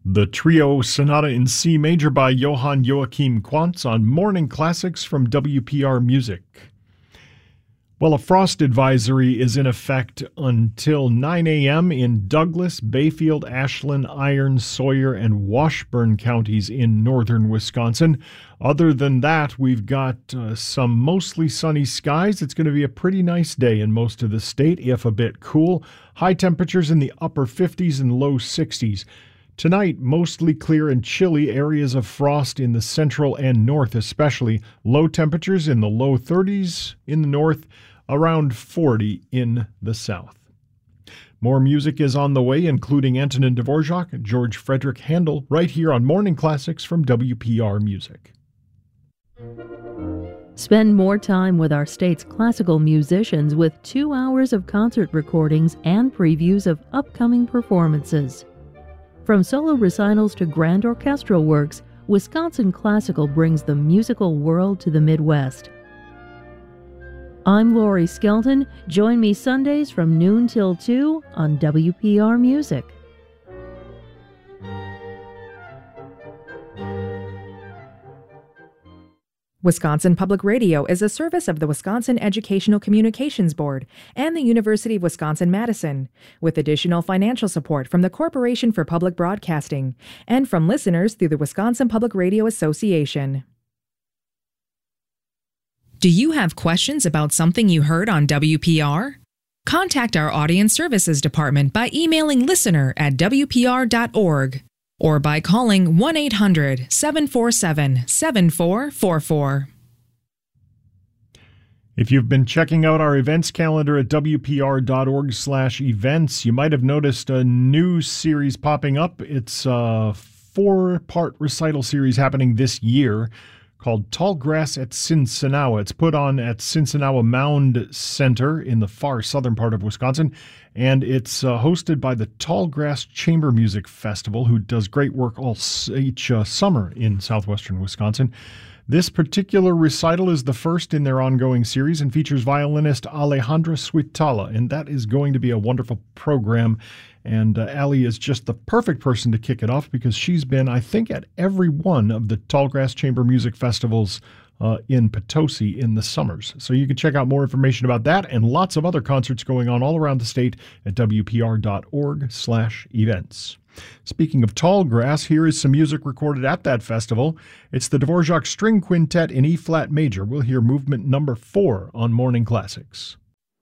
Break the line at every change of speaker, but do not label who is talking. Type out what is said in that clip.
The Trio Sonata in C Major by Johann Joachim Quantz on Morning Classics from WPR Music. Well, a frost advisory is in effect until 9 a.m. in Douglas, Bayfield, Ashland, Iron, Sawyer, and Washburn counties in northern Wisconsin. Other than that, we've got some mostly sunny skies. It's going to be a pretty nice day in most of the state, if a bit cool. High temperatures in the upper 50s and low 60s. Tonight, mostly clear and chilly, areas of frost in the central and north especially. Low temperatures in the low 30s in the north, around 40 in the south. More music is on the way, including Antonin Dvorak and George Frederick Handel, right here on Morning Classics from WPR Music.
Spend more time with our state's classical musicians with 2 hours of concert recordings and previews of upcoming performances. From solo recitals to grand orchestral works, Wisconsin Classical brings the musical world to the Midwest. I'm Lori Skelton. Join me Sundays from noon till 2 on WPR Music.
Wisconsin Public Radio is a service of the Wisconsin Educational Communications Board and the University of Wisconsin-Madison, with additional financial support from the Corporation for Public Broadcasting and from listeners through the Wisconsin Public Radio Association. Do you have questions about something you heard on WPR? Contact our Audience Services Department by emailing listener@wpr.org. or by calling 1-800-747-7444.
If you've been checking out our events calendar at wpr.org/events, you might have noticed a new series popping up. It's a 4-part recital series happening this year called Tall Grass at Sinsinawa. It's put on at Sinsinawa Mound Center in the far southern part of Wisconsin, and it's hosted by the Tall Grass Chamber Music Festival, who does great work each summer in southwestern Wisconsin. This particular recital is the first in their ongoing series and features violinist Alejandra Switala, and that is going to be a wonderful program. And Ali is just the perfect person to kick it off because she's been, I think, at every one of the Tallgrass Chamber Music Festivals in Potosi in the summers. So you can check out more information about that and lots of other concerts going on all around the state at wpr.org/events. Speaking of Tallgrass, here is some music recorded at that festival. It's the Dvorak String Quintet in E-flat major. We'll hear movement number 4 on Morning Classics.